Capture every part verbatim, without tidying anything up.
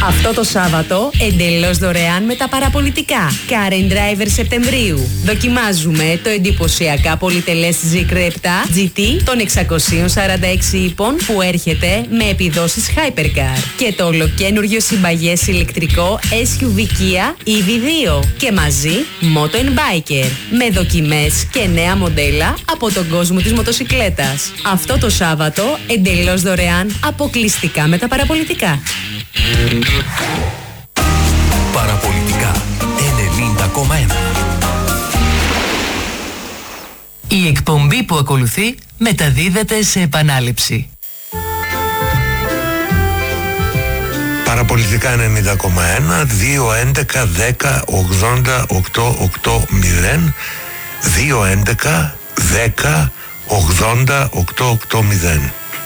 Αυτό το Σάββατο εντελώς δωρεάν με τα παραπολιτικά. Car and Driver Σεπτεμβρίου. Δοκιμάζουμε το εντυπωσιακά πολυτελές Zeekr επτά τζι τι των εξακόσια σαράντα έξι ύπων που έρχεται με επιδόσεις Hypercar. Και το ολοκένουργιο συμπαγές ηλεκτρικό ες γιου βι Kia ι βι δύο. Και μαζί Moto and Biker. Με δοκιμές και νέα μοντέλα από τον κόσμο της μοτοσικλέτας. Αυτό το Σάββατο εντελώς δωρεάν αποκλειστικά με τα παραπολιτικά. Παραπολιτικά ενενήντα κόμμα ένα. Η εκπομπή που ακολουθεί μεταδίδεται σε επανάληψη. Παραπολιτικά ενενήντα κόμμα ένα, δύο έντεκα δέκα ογδόντα οκτώ ογδόντα, δύο έντεκα δέκα ογδόντα οκτώ ογδόντα.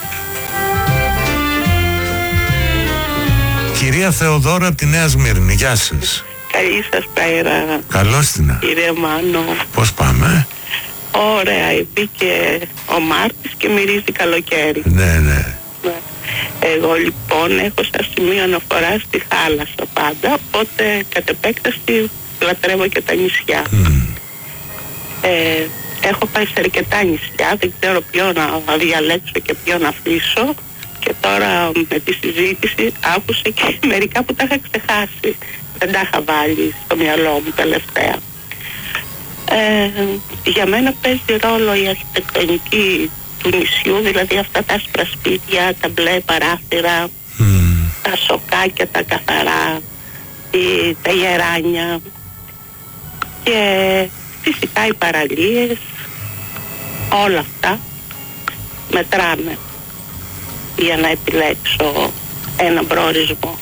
Κυρία Θεοδόρα από τη Νέα Σμύρνη, γεια σας. Καλή σας πέρα. Καλώς την. Κύριε Μάνο. Πώς πάμε? Ωραία, μπήκε ο Μάρτης και μυρίζει καλοκαίρι. Ναι, ναι. Ναι. Εγώ λοιπόν έχω σαν σημείο αναφορά στη θάλασσα πάντα, οπότε κατ' επέκταση λατρεύω και τα νησιά. Mm. Ε, έχω πάει σε αρκετά νησιά, δεν ξέρω ποιο να διαλέξω και ποιο να αφήσω. Και τώρα με τη συζήτηση άκουσα και μερικά που τα είχα ξεχάσει. Δεν τα είχα βάλει στο μυαλό μου τελευταία. Ε, για μένα παίζει ρόλο η αρχιτεκτονική του νησιού, δηλαδή αυτά τα άσπρα σπίτια, τα μπλε παράθυρα, mm. τα σοκάκια τα καθαρά, η, τα γεράνια και φυσικά οι παραλίες, όλα αυτά μετράνε για να επιλέξω ένα προορισμό.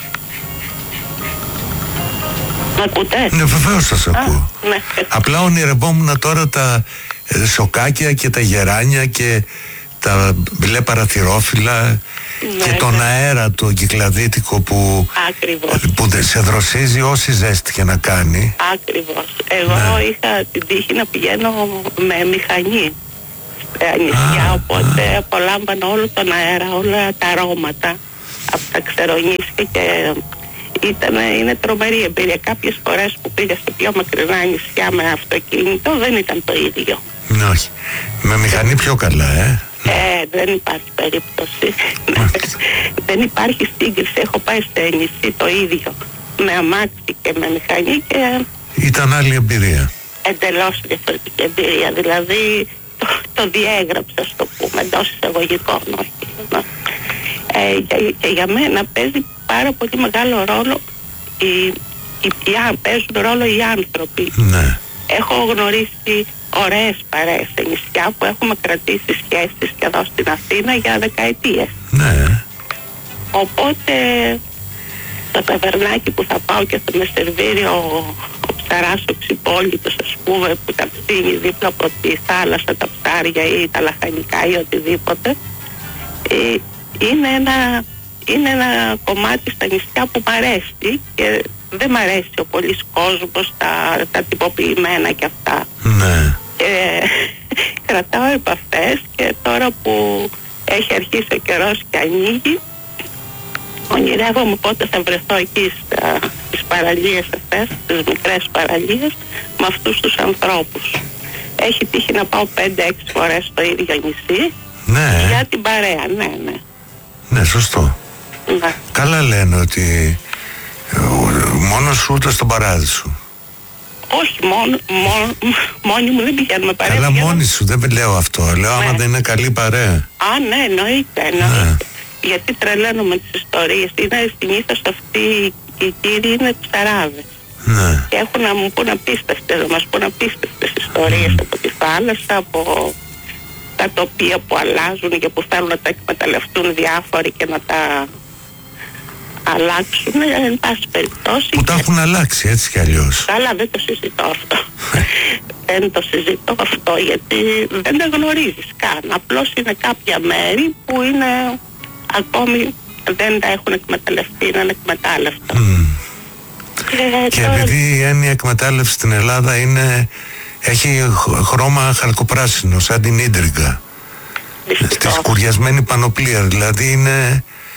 Μ' ακούτε? Ναι, βεβαίως σας ακούω. Α, ναι. Απλά ονειρευόμουν τώρα τα ε, σοκάκια και τα γεράνια και τα μπλε παραθυρόφυλλα, ναι, και τον ναι. αέρα το κυκλαδίτικο που, που σε δροσίζει όση ζέστη και να κάνει. Ακριβώς. Εγώ ναι. είχα την τύχη να πηγαίνω με μηχανή νησιά, οπότε α. απολάμβανα όλο τον αέρα, όλα τα αρώματα από τα ξερονίσια και ήταν, είναι τρομερή εμπειρία. Κάποιες φορές που πήγα σε πιο μακρινά νησιά με αυτοκίνητο δεν ήταν το ίδιο. Ναι, όχι. Με μηχανή πιο καλά, ε. Ε, δεν υπάρχει περίπτωση. Δεν υπάρχει σύγκριση. Έχω πάει σε νησί το ίδιο με αμάξι και με μηχανή και ήταν άλλη εμπειρία. Εντελώς διαφορετική εμπειρία. Δηλαδή το, το διέγραψα, στο πούμε, εντός εισαγωγικών, όχι. Ε, και, και για μένα παίζει πάρα πολύ μεγάλο ρόλο οι, οι, οι, παίζουν ρόλο οι άνθρωποι. Ναι. Έχω γνωρίσει ωραίες παρέες σε νησιά που έχουμε κρατήσει σχέσεις και εδώ στην Αθήνα για δεκαετίες. Ναι. Οπότε το ταβερνάκι που θα πάω και θα με σερβίρει ο, ο ψαράς ο ξυπόλυτος, ας πούμε, που τα ψήνει δίπλα από τη θάλασσα, τα ψάρια ή τα λαχανικά ή οτιδήποτε, ε, είναι ένα, είναι ένα κομμάτι στα νησιά που μ' αρέσει και δεν μ' αρέσει ο πολλής κόσμος, τα, τα τυποποιημένα και αυτά. Ναι. Και κρατάω επαφές και τώρα που έχει αρχίσει ο καιρός και ανοίγει, ονειρεύομαι πότε θα βρεθώ εκεί στα, στις παραλίες αυτές, στις μικρές παραλίες, με αυτούς τους ανθρώπους. Έχει τύχει να πάω πέντε έξι φορές στο ίδιο νησί, ναι, για την παρέα, ναι, ναι. Ναι, σωστό. Ναι. Καλά λένε ότι μόνος σου ούτε στον παράδεισο. Όχι, μόνο, μόνο, μόνοι μου δεν πηγαίνουμε παρέα. Καλά, πηγαίνω... μόνοι σου, δεν λέω αυτό. Λέω, ναι, άμα δεν είναι καλή παρέα. Α, ναι, εννοείται, εννοείται. Ναι. Γιατί τρελαίνουμε τις ιστορίες. Είναι συνήθως αυτοί οι κύριοι είναι ψαράδες. Ναι. Και έχουν να μου πούν απίστευτες, να μας πούν απίστευτες ιστορίες mm. από τη θάλασσα, από τα τοπία που αλλάζουν και που θέλουν να τα εκμεταλλευτούν διάφοροι και να τα αλλάξουν, εν πάση περιπτώσει. Που τα έχουν αλλάξει έτσι κι αλλιώς. Καλά, δεν το συζητώ αυτό. Δεν το συζητώ αυτό, γιατί δεν τα γνωρίζεις καν. Απλώς είναι κάποια μέρη που είναι ακόμη δεν τα έχουν εκμεταλλευτεί, είναι ανεκμετάλλευτα. Mm. Και, και τώρα... επειδή η έννοια εκμετάλλευση στην Ελλάδα είναι, έχει χρώμα χαλκοπράσινο, σαν την ίντριγκα. Στη σκουριασμένη πανοπλία, δηλαδή είναι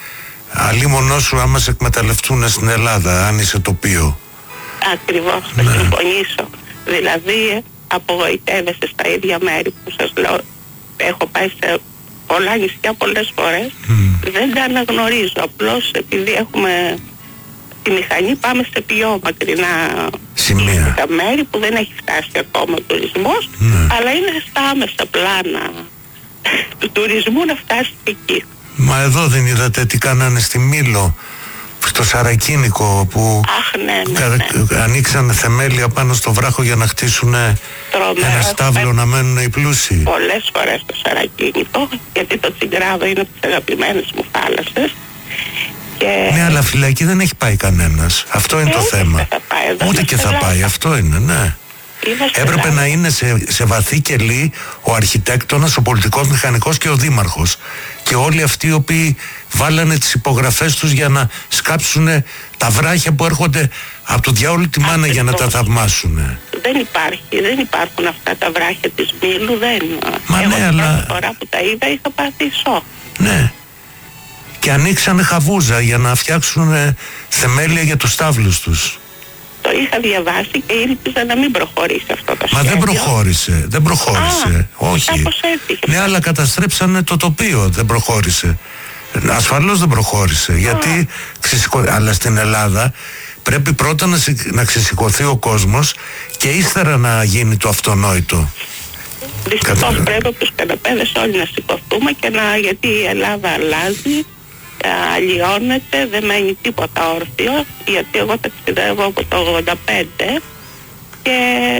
Αλλήμονό σου άμα σε εκμεταλλευτούν στην Ελλάδα, αν είσαι τοπίο. Ακριβώς, θα Ναι. συμφωνήσω. Δηλαδή απογοητεύεσαι στα ίδια μέρη που σας λέω. Έχω πάει σε πολλά νησιά πολλές φορές. Mm. Δεν τα αναγνωρίζω. Απλώς επειδή έχουμε τη μηχανή πάμε σε πιο μακρινά Σημεία. τα μέρη που δεν έχει φτάσει ακόμα ο τουρισμός, Ναι. αλλά είναι στα άμεσα πλάνα του τουρισμού να φτάσει εκεί. Μα εδώ δεν είδατε τι κάνανε στη Μήλο, στο Σαρακίνικο, που Αχ, ναι, ναι, κα- ναι. ανοίξανε θεμέλια πάνω στο βράχο για να χτίσουν Τρομερό. ένα στάβλο να μένουν οι πλούσιοι. Πολλές φορές το Σαρακίνικο, γιατί το Τσιγκράδο είναι από τις αγαπημένες μου θάλασσες. Και... Ναι, αλλά φυλακή δεν έχει πάει κανένας. Αυτό είναι Ε, το ούτε θέμα. και θα πάει, εδώ Ούτε είναι και στην θα Ελλάδα. πάει. Αυτό είναι, ναι. Είμαστε Έπρεπε Ελλάδα. να είναι σε, σε βαθύ κελί ο αρχιτέκτονας, ο πολιτικός μηχανικός και ο δήμαρχος. Και όλοι αυτοί οι οποίοι βάλανε τις υπογραφές τους για να σκάψουν τα βράχια που έρχονται από το διάολο τη μάνα για να τα Ακριβώς. θαυμάσουν. Δεν υπάρχει, δεν υπάρχουν αυτά τα βράχια της Μήλου, δεν. Μα Εγώ ναι, την αλλά- πρώτη φορά που τα είδα είχα πάθει σοκ. Ναι. Και ανοίξανε χαβούζα για να φτιάξουν ε, θεμέλια για τους στάβλους τους. Το είχα διαβάσει και ήλπιζα να μην προχωρήσει αυτό το Μα σχέδιο. δεν προχώρησε, δεν προχώρησε. Α, Όχι. κάπως έτσι είχε Ναι, αλλά καταστρέψανε το τοπίο, δεν προχώρησε. Ασφαλώς δεν προχώρησε. Γιατί ξεσηκω... Αλλά στην Ελλάδα πρέπει πρώτα να, σι- να ξεσηκωθεί ο κόσμος και ύστερα να γίνει το αυτονόητο. Δυστυχώς Κατάλαβα. πρέπει από τους καναπέδες όλοι να σηκωθούμε και να, γιατί η Ελλάδα αλλάζει, α, αλλοιώνεται, δεν μένει τίποτα όρθιο, γιατί εγώ ταξιδεύω από το ογδόντα πέντε και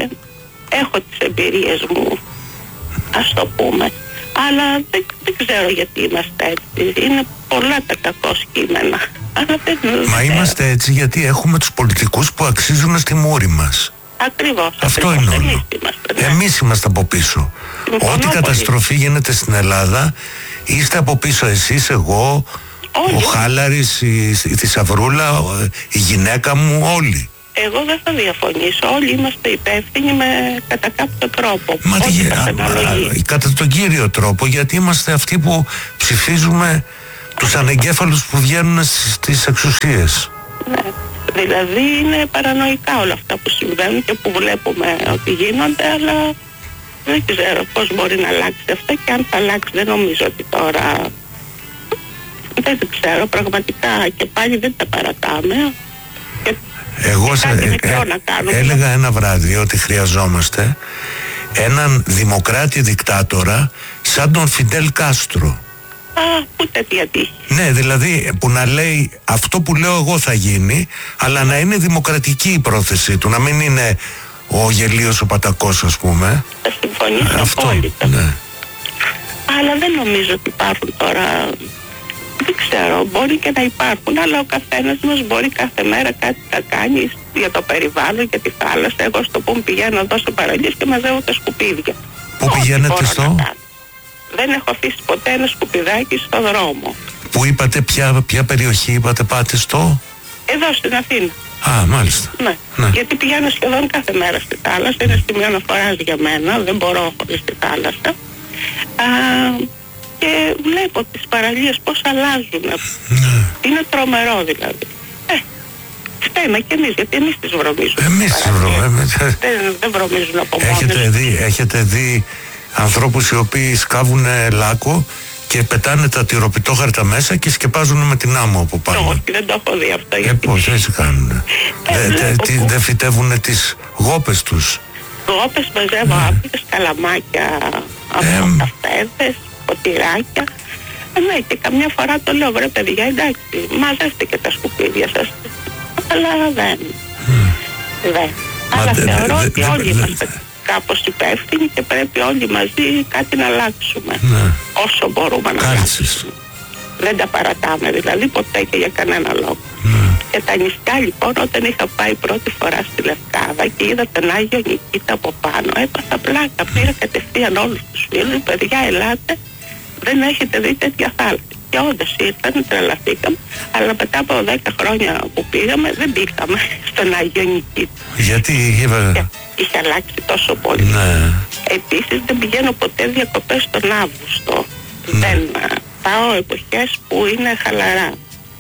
έχω τις εμπειρίες μου, ας το πούμε. Αλλά δεν, δεν ξέρω γιατί είμαστε έτσι. Είναι πολλά τα κακό κείμενα. Αλλά δεν, δεν Μα ξέρω. είμαστε έτσι γιατί έχουμε τους πολιτικούς που αξίζουν στη μούρη μας. Ακριβώς. Αυτό ακριβώς. είναι Εμείς όλο. είμαστε, ναι. Εμείς είμαστε από πίσω. Συμφωνώ Ό,τι πολύ. καταστροφή γίνεται στην Ελλάδα, είστε από πίσω εσείς, εγώ, Όλοι. ο Χάλαρης, η, η Θησαυρούλα, ο- η γυναίκα μου, όλοι. Εγώ δεν θα διαφωνήσω. Όλοι είμαστε υπεύθυνοι με κατά κάποιο τρόπο. Μα Ό,τι τι, μας α, αναλογεί. α, κατά τον κύριο τρόπο, γιατί είμαστε αυτοί που ψηφίζουμε τους ανεγκέφαλους που βγαίνουν στις, στις εξουσίες. Ναι. Δηλαδή είναι παρανοϊκά όλα αυτά που συμβαίνουν και που βλέπουμε ότι γίνονται, αλλά δεν ξέρω πώς μπορεί να αλλάξει αυτό και αν θα αλλάξει δεν νομίζω ότι τώρα... Δεν ξέρω, πραγματικά και πάλι δεν τα παρατάμε. Και Εγώ και σε, κάτι ε, μικρό να κάνουμε. έλεγα ένα βράδυ ότι χρειαζόμαστε έναν δημοκράτη δικτάτορα σαν τον Φιντέλ Κάστρο. Α, πού τέτοια τύχη. Ναι, δηλαδή που να λέει αυτό που λέω εγώ θα γίνει, αλλά να είναι δημοκρατική η πρόθεσή του, να μην είναι ο γελίος ο πατακός, ας πούμε. Θα συμφωνήσω Αυτό, απόλυτα. ναι. Αλλά δεν νομίζω ότι υπάρχουν τώρα. Δεν ξέρω, μπορεί και να υπάρχουν, αλλά ο καθένας μας μπορεί κάθε μέρα κάτι να κάνει για το περιβάλλον, για τη θάλασσα. Εγώ στο που πηγαίνω εδώ σε παραλίες και μαζεύω τα σκουπίδια. Πού Ό,τι πηγαίνετε μπορώ να στο? κάνω. Δεν έχω αφήσει ποτέ ένα σκουπιδάκι στο δρόμο. Που είπατε, ποια, ποια περιοχή είπατε πάτε στο? Εδώ στην Αθήνα. Α, μάλιστα. Ναι. Ναι. Γιατί πηγαίνω σχεδόν κάθε μέρα στη θάλασσα, είναι σημείο αναφοράς για μένα, δεν μπορώ χωρίς τη θάλασσα. Α, και βλέπω τις παραλίες πώς αλλάζουν. Ναι. Είναι τρομερό δηλαδή. Ε, φταίμε κι εμείς, γιατί εμείς τις βρωμίζουμε. Εμείς τις βρωμίζουμε. Δεν, δεν βρωμίζουν από μόνες. Έχετε δει, έχετε δει ανθρώπους οι οποίοι σκάβουν λάκκο και πετάνε τα τυροπιτόχαρτα μέσα και σκεπάζουν με την άμμο από πάνω. Όχι, δεν το έχω δει αυτό. Ε, γιατί πώς έτσι κάνουνε. Ε, Δε- δε- βλέπω τι- που- Δεν φυτεύουνε τις γόπες τους. γόπες μαζεύω άπειρες, καλαμάκια από Ε, καφέδες, ποτηράκια. Ε, ναι, και καμιά φορά το λέω, βρε παιδιά, εντάξει, μαζεύτε και τα σκουπίδια σας. Αλλά δεν. Δεν. Μα Αλλά δε- δε- θεωρώ δε- ότι δε- όλοι δε- είμαστε κάπως υπεύθυνοι και πρέπει όλοι μαζί κάτι να αλλάξουμε. Ναι. Όσο μπορούμε να Κάλτσες. αλλάξουμε. Δεν τα παρατάμε δηλαδή ποτέ και για κανένα λόγο. Ναι. Και τα νησιά λοιπόν, όταν είχα πάει πρώτη φορά στη Λευκάδα και είδα τον Άγιο Νικήτα από πάνω, έπαθα πλάκα. Πήρα κατευθείαν όλους τους φίλους, παιδιά, ελάτε, δεν έχετε δει τέτοια θάλασσα. Και όντως ήρθαν, τρελαθήκαμε, αλλά μετά από δέκα χρόνια που πήγαμε δεν πήγαμε στον Άγιο Νικήτα. Γιατί είπα, Και είχε αλλάξει τόσο πολύ. ναι. Επίσης δεν πηγαίνω ποτέ διακοπές τον Αύγουστο. Ναι. Δεν α, πάω εποχές που είναι χαλαρά.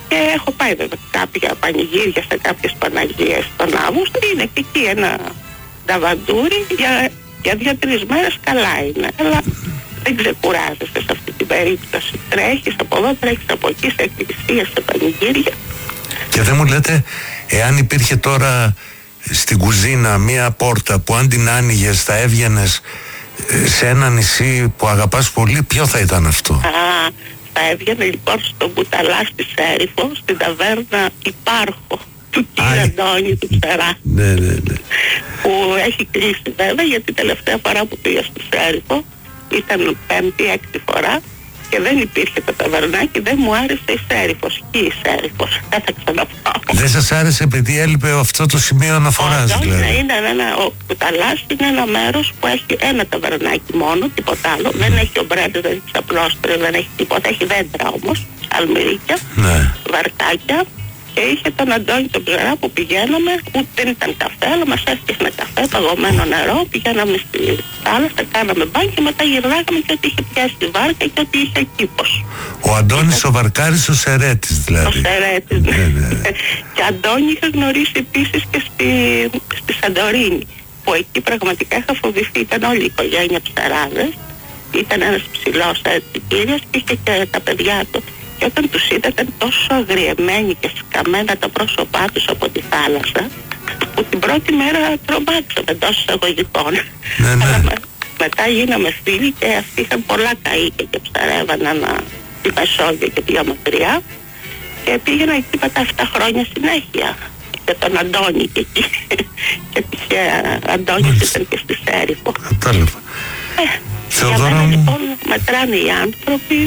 Και έχω πάει βέβαια κάποια πανηγύρια σε κάποιες Παναγίες τον Αύγουστο. Είναι και εκεί ένα νταβαντούρι για, για δύο-τρεις μέρες, καλά είναι. Αλλά δεν ξεκουράζεσαι σε αυτή την περίπτωση. Τρέχεις από εδώ, τρέχεις από εκεί, σε εκκλησίες, σε πανηγύρια. Και δεν μου λέτε, εάν υπήρχε τώρα στην κουζίνα μία πόρτα που αν την άνοιγες θα έβγαινες σε ένα νησί που αγαπάς πολύ, ποιο θα ήταν αυτό? Α, θα έβγαινε λοιπόν στον Κουταλά στη Σέριφο, στην ταβέρνα Υπάρχο του κύριου Αντώνη του Ψερά. Ναι, ναι, ναι. Που έχει κλείσει βέβαια, γιατί τελευταία φορά που πήγα στη Σέριφο ήταν πέμπτη, έκτη φορά και δεν υπήρχε το ταβερνάκι, δεν μου άρεσε η Σέριφος. Και η Σέριφος, δεν θα ξαναπάω. Δεν σας άρεσε επειδή έλειπε αυτό το σημείο αναφοράς? Όχι, δηλαδή. είναι ένα, ο Κουταλάς είναι ένα μέρος που έχει ένα ταβερνάκι μόνο, τίποτα άλλο. Mm. Δεν έχει ομπρέλες, δεν έχει ξαπλώστρες, δεν έχει τίποτα. Έχει δέντρα όμως, αλμυρίκια, ναι. βαρκάκια. Και είχε τον Αντώνη τον Ψερά που πηγαίναμε, ούτε δεν ήταν καφέ, αλλά μας έφτιαχνε καφέ, παγωμένο νερό, πηγαίναμε στη θάλασσα, κάναμε μπάνι και μετά γυρνάγαμε και ό,τι είχε πιάσει τη βάρκα και ό,τι είχε κήπος. Ο Αντώνης ο Βαρκάρης, ο Σερέτης δηλαδή. Ο Σερέτης, ναι. ναι, ναι. Και Αντώνη είχα γνωρίσει επίσης και στη, στη Σαντορίνη, που εκεί πραγματικά είχα φοβηθεί, ήταν όλη η οικογένεια Ψεράδες, ήταν ένας ψηλός έτσι κύριος και είχε και τα παιδιά του. Και όταν τους είδα ήταν τόσο αγριεμένοι και σκαμμένα τα πρόσωπά τους από τη θάλασσα, που την πρώτη μέρα τρομάξαμε εντός εισαγωγικών. Ναι, ναι. Αλλά με, μετά γίναμε φίλοι και αυτοί είχαν πολλά καΐκια και ψαρεύαναν τη Μεσόγειο και πιο μακριά. Και πήγαινα εκεί μετά εφτά χρόνια συνέχεια. Και τον Αντώνη και εκεί. Και τυχαία Αντώνης ήταν και στη Σέριφο. Κατάλαβα. Ε, για μένα λοιπόν μετράνε οι άνθρωποι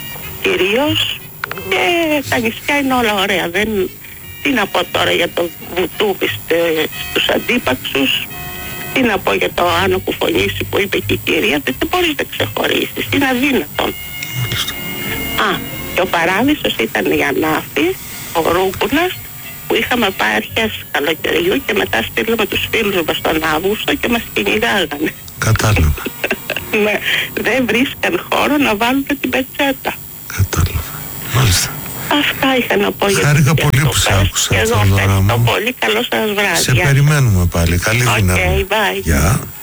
κυρίως, και τα νησιά είναι όλα ωραία. Δεν, τι να πω τώρα για το βουτούβι στους Αντίπαξους, τι να πω για το Άνω Κουφονήσι που είπε και η κυρία, δεν μπορείς να ξεχωρίσεις, είναι αδύνατον. Α, και ο παράδεισος ήταν η Ανάφη, ο Ρούπουνας, που είχαμε πάει αρχές καλοκαιριού και μετά στείλαμε τους φίλους μας τον Αύγουστο και μας κυνηγάγανε. Κατάλαβα. Ναι, δεν βρίσκαν χώρο να βάλουν την πετσέτα. Κατάλαβα. Μάλιστα. Αυτά είχα να πω. Χάρηκα πολύ που σ' άκουσα. Εγώ ευχαριστώ πολύ. Καλό σας βράδυ. Σε περιμένουμε πάλι. Καλή δύναμη. Okay, bye. Γεια.